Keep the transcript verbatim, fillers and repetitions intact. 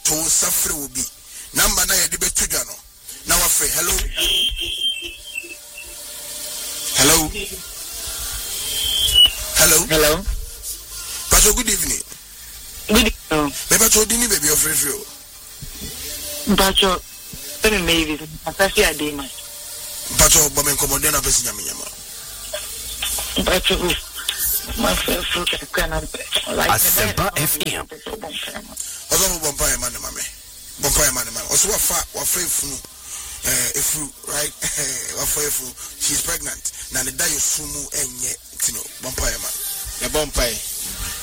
to safre obi number na yɛde betu dwa no na wafre hello hello hello hello Pastor, good evening. Good evening. Maybe to dini baby of free. Pastor, let me maybe I see a day man. Pastor, but me command na pesi nyame nyama. Pastor, my favorite can like Asempa F M. Ozo bompa e man mama. Bompa e man mama. Oso wafa wafa efunu eh efru right wafa efru she's pregnant. Na ne da yosumu enye tino bompa e man. Ya bompa e